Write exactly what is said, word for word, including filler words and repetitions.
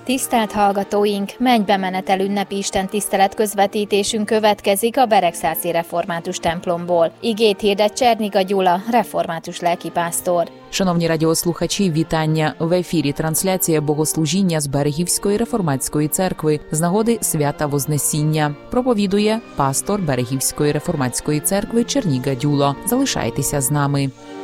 Tisztelt hallgatóink, mennybemenetel ünnepi istentisztelet közvetítésünk következik a Beregszászi Református templomból. Igét hirdet Cserniga Gyula, református lelkipásztor. Шановні радіослухачі, вітання! В ефірі трансляція богослужіння з Берегівської реформатської церкви з нагоди свята Вознесіння. Проповідує пастор Берегівської реформатської церкви Черніга Дюло. Залишайтеся з нами.